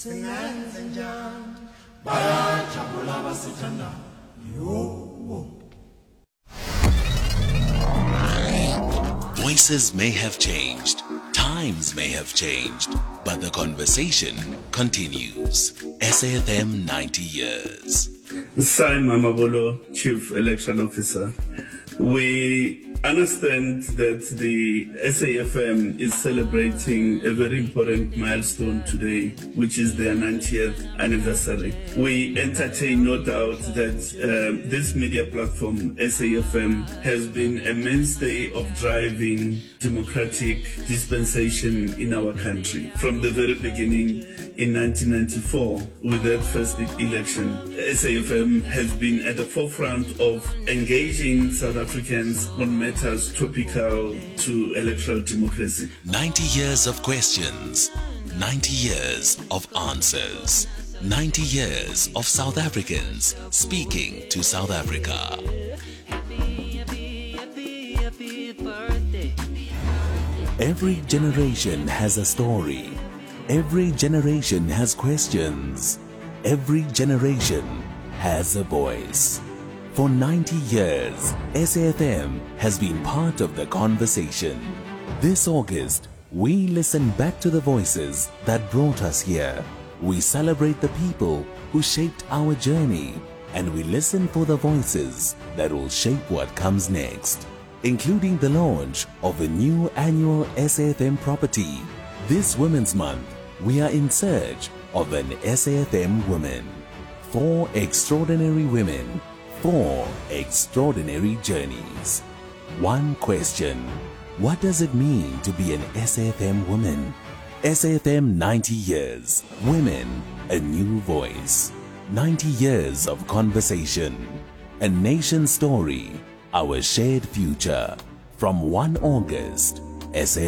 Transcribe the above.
Voices may have changed, times may have changed, but the conversation continues. SAFM 90 years. Simon Mamabolo, Chief Election Officer. We understand that the SAFM is celebrating a very important milestone today, which is their 90th anniversary. We entertain no doubt that this media platform, SAFM, has been a mainstay of driving democratic dispensation in our country. From the very beginning, in 1994, with that first election, SAFM has been at the forefront of engaging South Africans on matters topical to electoral democracy. 90 years of questions, 90 years of answers, 90 years of South Africans speaking to South Africa. Every generation has a story. Every generation has questions. Every generation has a voice. For 90 years, SAFM has been part of the conversation. This August, we listen back to the voices that brought us here. We celebrate the people who shaped our journey, and we listen for the voices that will shape what comes next, including the launch of a new annual SAFM property. This Women's Month, we are in search of an SAFM woman. 4 extraordinary women, 4 extraordinary journeys. One question: what does it mean to be an SAFM woman? SAFM 90 years. Women, a new voice. 90 years of conversation. A nation story, our shared future. From 1 August, SAFM.